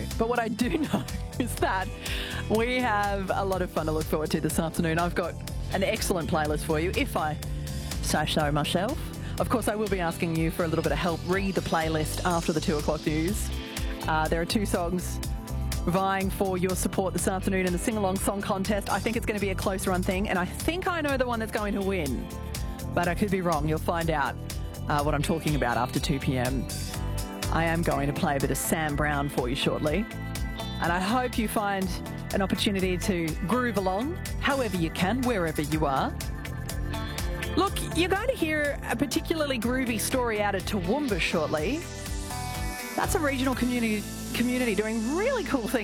know. But what I do know is that we have a lot of fun to look forward to this afternoon. I've got an excellent playlist for you, if I say so myself. Of course, I will be asking you for a little bit of help read the playlist after the 2 o'clock news. There are 2 songs vying for your support this afternoon in the sing-along song contest. I think it's going to be a close run thing, and I think I know the one that's going to win. But I could be wrong. You'll find out what I'm talking about after 2 p.m. I am going to play a bit of Sam Brown for you shortly. And I hope you find an opportunity to groove along, however you can, wherever you are. Look, you're going to hear a particularly groovy story out of Toowoomba shortly. That's a regional community doing really cool things.